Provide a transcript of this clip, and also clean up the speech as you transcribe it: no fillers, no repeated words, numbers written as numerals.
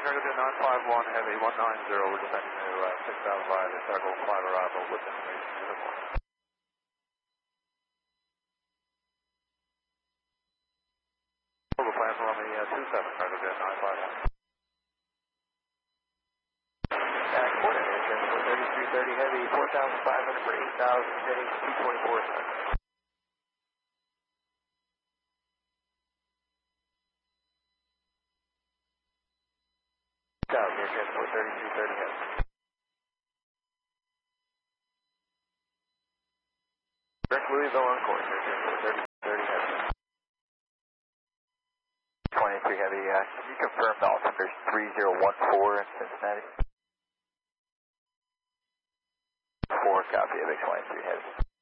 Negative 951 Heavy 190, we're descending to 6005, it's our Gold 5 arrival with information uniform. Gold 5 for Romeo 27, Negative 951. Coordinate transport 3330 Heavy 4500 for 8000, heading 224 seconds. Air transport 3330 Heavy. Direct Louisville on course, Air transport 3330 Heavy. 23 Heavy, can you confirm the altimeter 3014 in Cincinnati? 4 copy of X23 Heavy.